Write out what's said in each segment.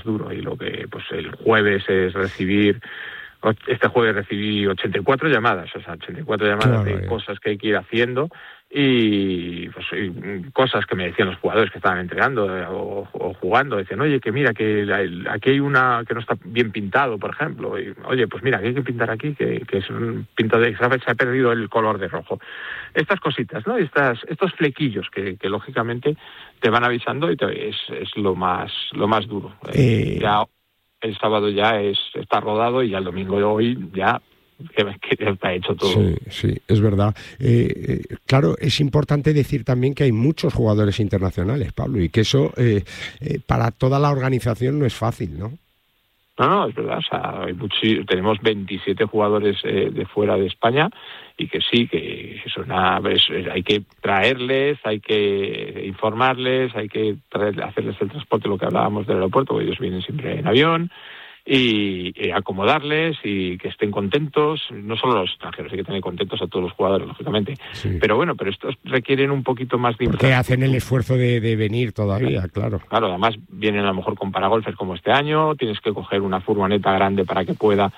duro, y lo que pues el jueves es recibir. Este jueves recibí 84 llamadas, o sea, 84 llamadas de cosas que hay que ir haciendo y pues cosas que me decían los jugadores que estaban entrenando o jugando. Decían, oye, que mira, que aquí hay una que no está bien pintado, por ejemplo. Y, oye, pues mira, que hay que pintar aquí, que es un pintado de... se ha perdido el color de rojo. Estas cositas, ¿no? Estos flequillos que lógicamente te van avisando y es lo más duro. Ya el sábado ya está rodado y ya el domingo de hoy ya está hecho todo. Sí, es verdad. Claro, es importante decir también que hay muchos jugadores internacionales, Pablo, y que eso para toda la organización no es fácil, ¿no? No, es verdad. O sea, tenemos 27 jugadores de fuera de España y que sí, que hay que traerles, hay que informarles, hay que hacerles el transporte, lo que hablábamos del aeropuerto, porque ellos vienen siempre en avión, y acomodarles y que estén contentos, no solo los extranjeros, hay que tener contentos a todos los jugadores, lógicamente, pero estos requieren un poquito más de porque hacen el esfuerzo de venir todavía, claro, además vienen a lo mejor con paragolfers como este año, tienes que coger una furgoneta grande para que pueda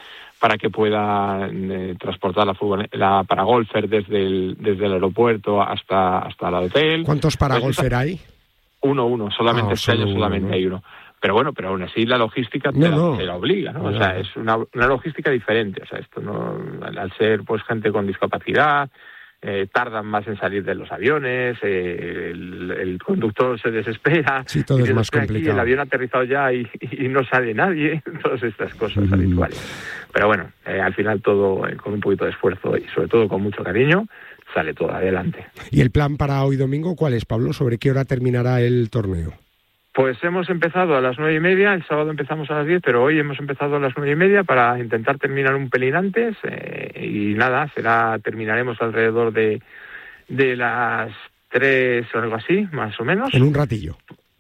transportar la paragolfer desde el aeropuerto hasta el hotel. ¿Cuántos paragolfer hay? Uno, solamente este año solamente hay uno. Pero aún así la logística te la obliga, ¿no? O sea, es una logística diferente. O sea, esto no, al ser pues gente con discapacidad, tardan más en salir de los aviones, el conductor se desespera. Sí, todo es más complicado. El avión ha aterrizado ya y no sale nadie, todas estas cosas habituales. Pero bueno, al final todo con un poquito de esfuerzo y sobre todo con mucho cariño, sale todo adelante. ¿Y el plan para hoy domingo cuál es, Pablo? ¿Sobre qué hora terminará el torneo? Pues hemos empezado a las 9:30, el sábado empezamos a las 10, pero hoy hemos empezado a las 9:30 para intentar terminar un pelín antes, y nada, terminaremos alrededor de las 3 o algo así, más o menos. En un ratillo,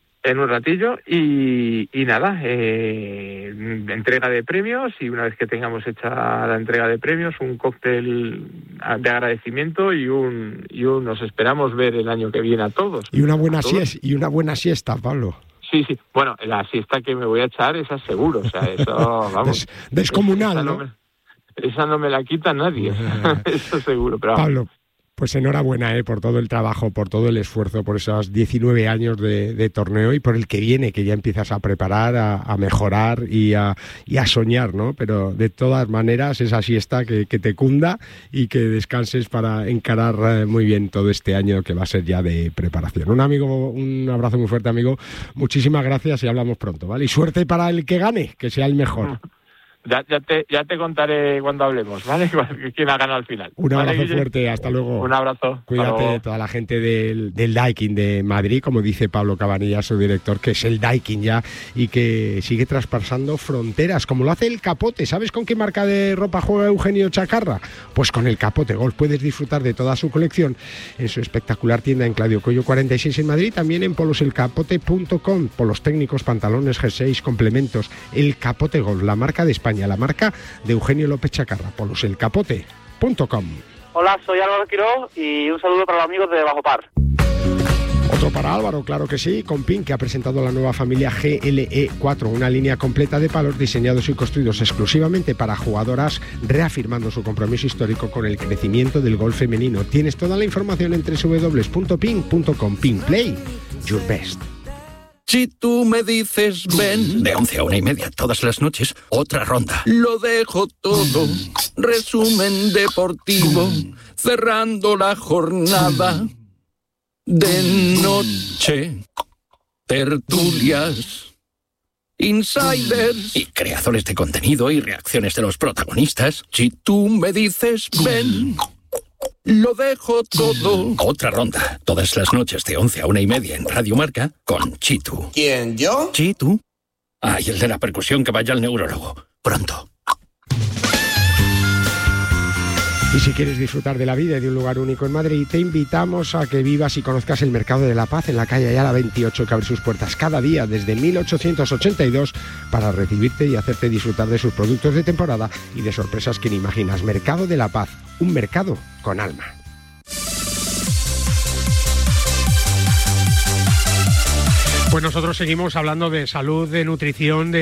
y nada, entrega de premios, y una vez que tengamos hecha la entrega de premios, un cóctel de agradecimiento y nos esperamos ver el año que viene a todos. Y una buena siesta, Pablo. Sí. Bueno, la siesta que me voy a echar, esa seguro. O sea, eso, vamos. Descomunal, ¿no? Esa no me la quita nadie. Eso seguro. Pero Pablo, pues enhorabuena por todo el trabajo, por todo el esfuerzo, por esos 19 años de torneo y por el que viene, que ya empiezas a preparar, a mejorar y a soñar, ¿no? Pero de todas maneras, esa siesta que te cunda y que descanses para encarar muy bien todo este año que va a ser ya de preparación. Un abrazo muy fuerte, amigo. Muchísimas gracias y hablamos pronto, ¿vale? Y suerte para el que gane, que sea el mejor. Ya te contaré cuando hablemos, ¿vale? Quién ha ganado al final. Un abrazo fuerte, hasta luego. Un abrazo. Cuídate, toda la gente del Daikin de Madrid, como dice Pablo Cabanilla, su director, que es el Daikin ya y que sigue traspasando fronteras, como lo hace el Capote. ¿Sabes con qué marca de ropa juega Eugenio Chacarra? Pues con el Capote Golf. Puedes disfrutar de toda su colección en su espectacular tienda en Claudio Coello 46 en Madrid, también en poloselcapote.com, polos técnicos, pantalones, jerseys, complementos. El Capote Golf, la marca de España, la marca de Eugenio López Chacarra, poloselcapote.com. Hola, soy Álvaro Quiró y un saludo para los amigos de Bajo Par. Otro para Álvaro, claro que sí, con PIN, que ha presentado la nueva familia GLE4, una línea completa de palos diseñados y construidos exclusivamente para jugadoras, reafirmando su compromiso histórico con el crecimiento del golf femenino. Tienes toda la información en www.pin.com. PIN Play, your best. Si tú me dices ven, de 11 a 1:30 todas las noches, otra ronda. Lo dejo todo, resumen deportivo, cerrando la jornada de noche. Tertulias, insiders y creadores de contenido y reacciones de los protagonistas. Si tú me dices ven, lo dejo todo. Otra ronda, todas las noches de 11 a 1:30 en Radio Marca con Chitu. ¿Quién, yo? ¿Chitu? Y el de la percusión, que vaya al neurólogo. Pronto. Y si quieres disfrutar de la vida y de un lugar único en Madrid, te invitamos a que vivas y conozcas el Mercado de la Paz en la calle Ayala 28, que abre sus puertas cada día desde 1882 para recibirte y hacerte disfrutar de sus productos de temporada y de sorpresas que ni imaginas. Mercado de la Paz, un mercado con alma. Pues nosotros seguimos hablando de salud, de nutrición, de